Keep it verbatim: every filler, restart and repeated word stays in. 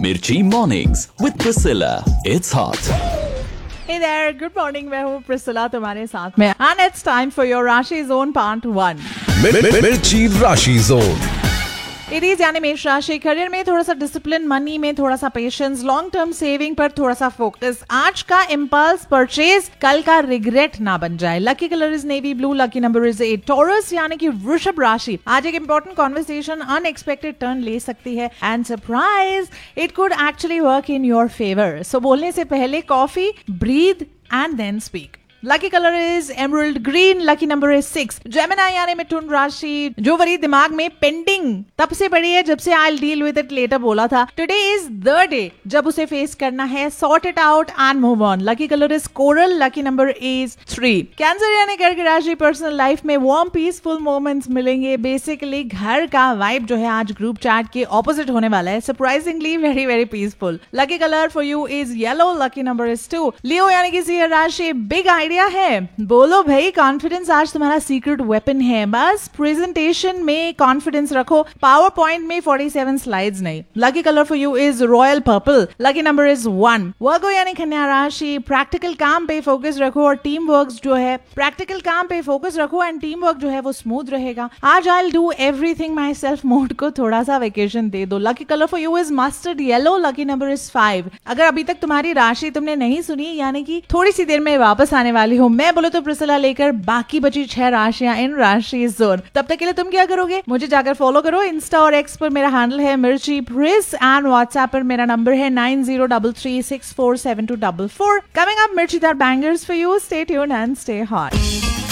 Mirchi Mornings with Priscilla. It's hot. Hey there, good morning. मैं हूँ Priscilla तुम्हारे साथ में and it's time for your Rashi Zone Part One. मिर्ची राशि जोन। It is यानी मेष राशि। करियर में थोड़ा सा डिसिप्लिन, मनी में थोड़ा सा पेशेंस, लॉन्ग टर्म सेविंग पर थोड़ा सा फोकस। आज का इम्पल्स परचेज कल का रिग्रेट ना बन जाए। Lucky colour is navy blue, lucky number is eight. Taurus यानी कि वृषभ राशि आज एक इंपॉर्टेंट कॉन्वर्सेशन अनएक्सपेक्टेड टर्न ले सकती है and surprise it could actually work in your favour. सो बोलने से पहले coffee, breathe and then speak. Lucky colour is emerald green, lucky number is six. Gemini यानी मिथुन राशि जो वरी दिमाग में पेंडिंग तब से पड़ी है जब से I deal with it later बोला था। टुडे इज द डे जब उसे फेस करना है। Sort it out and move on. Lucky colour is coral, lucky number is three. Cancer यानी कर्क राशि पर्सनल लाइफ में वार्म पीसफुल मोमेंट्स मिलेंगे। बेसिकली घर का वाइब जो है आज ग्रुप चैट के ऑपोजिट होने वाला है। Surprisingly very very peaceful. Lucky colour for you is yellow, lucky number is to. लियो यानी कि सिंह राशि बिग आइडिया है। बोलो भाई, कॉन्फिडेंस आज तुम्हारा सीक्रेट वेपन है। बस प्रेजेंटेशन में कॉन्फिडेंस रखो, पावर पॉइंट में फोर्टी सेवन स्लाइड्स नहीं। Lucky colour for you is royal purple, lucky number is one. वर्गो यानी कन्या राशि प्रैक्टिकल काम पे फोकस रखो और टीम वर्क जो है प्रैक्टिकल काम पे फोकस रखो एंड टीम वर्क जो है वो स्मूथ रहेगा। आज I do everything my self mode को थोड़ा सा वेकेशन दे दो। Lucky colour for you is mustard yellow, lucky number is five. अगर अभी तक तुम्हारी राशि तुमने नहीं सुनी यानी कि थोड़ी सी देर में वापस आने वाली हो, मैं बोलो तो प्रिसिला लेकर बाकी बची छह राशियां इन राशि जोन। तब तक के लिए तुम क्या करोगे? मुझे जाकर फॉलो करो। इंस्टा और एक्स पर मेरा हैंडल है मिर्ची प्रिस एंड व्हाट्सएप पर मेरा नंबर है nine zero double three six four seven to double four. Coming up मिर्ची that bangers for you. Stay tuned and stay hot.